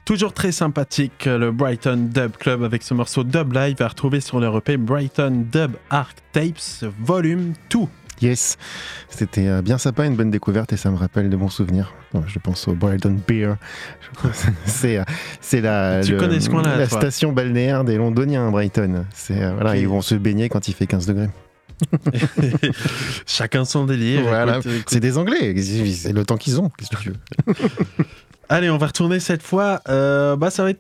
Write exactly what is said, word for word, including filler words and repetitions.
Toujours très sympathique, le Brighton Dub Club avec ce morceau Dub Live à retrouver sur leur E P Brighton Dub Arc Tapes Volume deux. Yes, c'était bien sympa, une bonne découverte et ça me rappelle de bons souvenirs. Je pense au Brighton Beer. C'est, c'est la, tu le, connais ce coin-là, la toi. station balnéaire des Londoniens, Brighton. C'est, voilà, okay. Ils vont se baigner quand il fait quinze degrés. Chacun son délire. Voilà. Écoute, écoute. C'est des Anglais, c'est le temps qu'ils ont. Qu'est-ce que tu veux? Allez, on va retourner cette fois. Euh, bah, ça va être